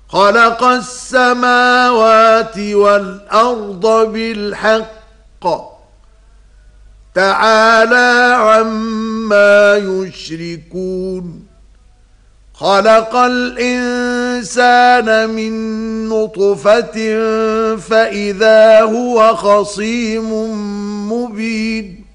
خلق السماوات والأرض بالحق تعالى عما يشركون خلق الإنسان من نطفة فإذا هو خصيم مبين